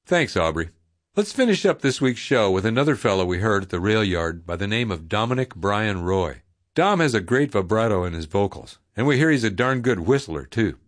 Thanks, Aubrey. Let's finish up this week's show with another fellow we heard at the rail yard by the name of Dominic Bryan Roy. Dom has a great vibrato in his vocals, and we hear he's a darn good whistler, too.